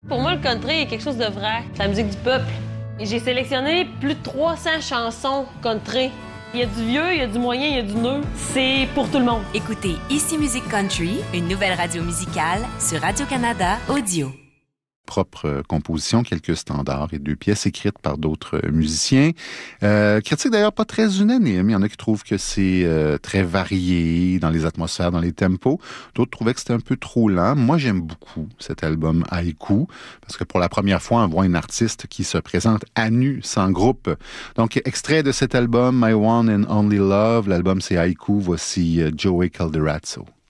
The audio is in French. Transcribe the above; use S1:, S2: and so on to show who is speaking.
S1: Pour moi, le country est quelque chose de vrai. C'est la musique du peuple. Et j'ai sélectionné plus de 300 chansons country. Il y a du vieux, il y a du moyen, il y a du neuf. C'est pour tout le monde.
S2: Écoutez Ici Musique Country, une nouvelle radio musicale sur Radio-Canada Audio.
S3: Propre composition, quelques standards et 2 pièces écrites par d'autres musiciens. Critique d'ailleurs pas très unanime. Il y en a qui trouvent que c'est très varié dans les atmosphères, dans les tempos. D'autres trouvaient que c'était un peu trop lent. Moi, j'aime beaucoup cet album Haïku parce que pour la première fois, on voit un artiste qui se présente à nu, sans groupe. Donc, extrait de cet album, My One and Only Love. L'album, c'est Haïku. Voici Joey Calderazzo.